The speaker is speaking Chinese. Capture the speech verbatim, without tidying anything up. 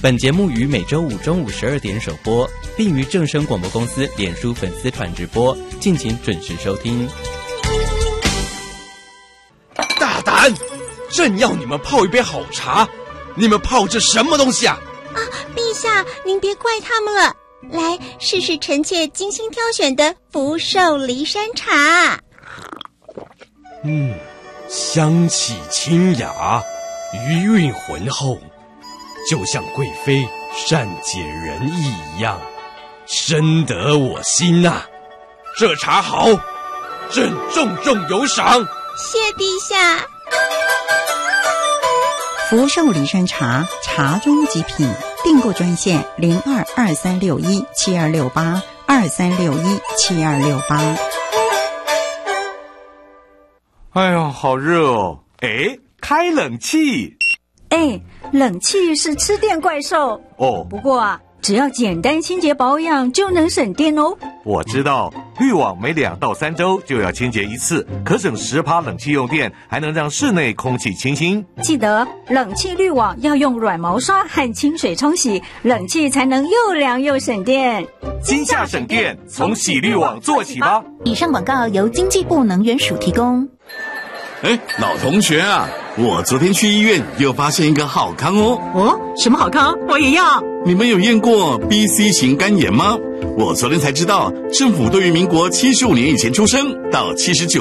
本节目于每周五中午十二点首播，并于正声广播公司脸书粉丝团直播，敬请准时收听。 大胆！朕要你们泡一杯好茶，你们泡这什么东西啊？ 啊，陛下，您别怪他们了。来，试试臣妾精心挑选的福寿梨山茶。 嗯，香气清雅，余韵浑厚，就像贵妃善解人意一样，深得我心呐、啊。这茶好，朕重重有赏。 谢陛下。 福寿梨山茶，茶中极品。订购专线零二二三六一七二六八二三六一七二六八。 哎呦，好热哦！哎，开冷气。 哎，冷气是吃电怪兽哦。 不过啊，只要简单清洁保养就能省电哦。 我知道，滤网每两到三周就要清洁一次，可省十趴冷气用电，还能让室内空气清新。 记得冷气滤网要用软毛刷和清水冲洗，冷气才能又凉又省电。 今夏省电，从洗滤网做起吧。 以上广告由经济部能源署提供。 哎，老同学啊，我昨天去医院又发现一个好康哦。 哦，什么好康？我也要。 你们有验过 B C 型肝炎吗？我昨天才知道，政府对于民国七十五年以前出生到七十九